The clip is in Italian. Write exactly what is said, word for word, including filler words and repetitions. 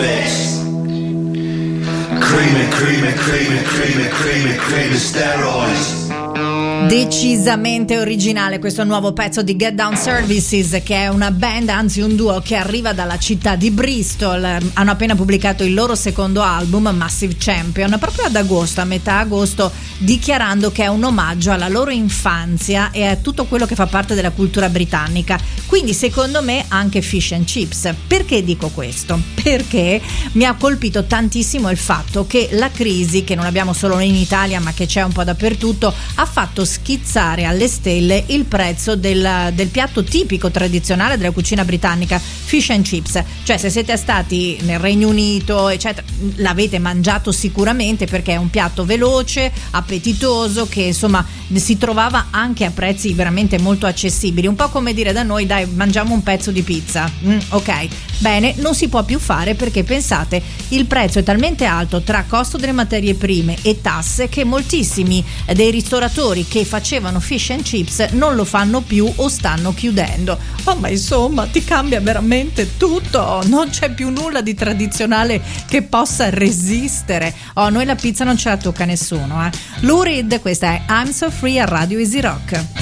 Creamy, creamy, creamy, creamy, creamy, creamy steroids. Decisamente originale questo nuovo pezzo di Get Down Services, che è una band, anzi un duo che arriva dalla città di Bristol. Hanno appena pubblicato il loro secondo album, Massive Champion, proprio ad agosto, a metà agosto, dichiarando che è un omaggio alla loro infanzia e a tutto quello che fa parte della cultura britannica. Quindi secondo me anche fish and chips. Perché dico questo? Perché mi ha colpito tantissimo il fatto che la crisi, che non abbiamo solo in Italia ma che c'è un po' dappertutto, ha fatto schizzare alle stelle il prezzo del, del piatto tipico tradizionale della cucina britannica, fish and chips. Cioè, se siete stati nel Regno Unito eccetera, l'avete mangiato sicuramente, perché è un piatto veloce, appetitoso, che insomma si trovava anche a prezzi veramente molto accessibili, un po' come dire da noi: dai, mangiamo un pezzo di pizza. mm, ok, bene, non si può più fare, perché pensate, il prezzo è talmente alto tra costo delle materie prime e tasse che moltissimi dei ristoratori che facevano fish and chips non lo fanno più o stanno chiudendo. Oh, ma insomma, ti cambia veramente tutto, non c'è più nulla di tradizionale che possa resistere. Oh, noi la pizza non ce la tocca nessuno, eh. Lou Reed, questa è I'm So Free a Radio Easy Rock.